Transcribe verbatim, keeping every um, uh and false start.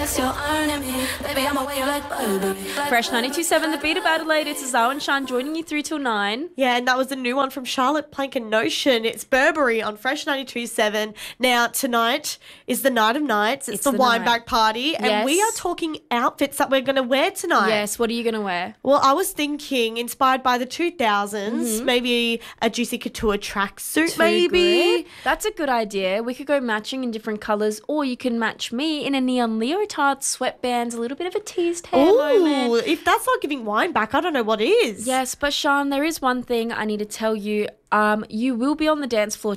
success you're earning me. Baby, I'm away, you're like Burberry. Fresh ninety-two point seven, The Beat of Adelaide. It's Azar and Sean joining you through till nine. Yeah, and that was the new one from Charlotte Plank and Notion. It's Burberry on Fresh ninety-two point seven. Now, tonight is the night of nights. It's, It's the, the wine night. back party. And Yes. we are talking outfits that we're going to wear tonight. Yes, what are you going to wear? Well, I was thinking, inspired by the two thousands, maybe a Juicy Couture tracksuit, maybe. Too good. That's a good idea. We could go matching in different colours, or you can match me in a neon leotard, sweatbands, a little bit of a teased hair Ooh, moment. if that's not giving wine back, I don't know what is. Yes, but Sean, there is one thing I need to tell you. Um, you will be on the dance floor